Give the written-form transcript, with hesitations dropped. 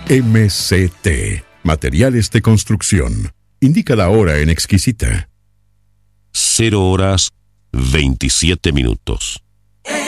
MCT, Materiales de Construcción. Indica la hora en Exquisita. 0 horas 27 minutos.